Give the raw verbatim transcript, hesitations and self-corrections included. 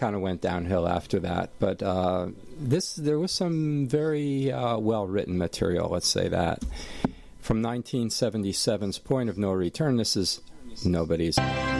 kind of went downhill after that. But uh, this, there was some very uh, well-written material, let's say that. From nineteen seventy-seven's Point of No Return, this is Nobody's.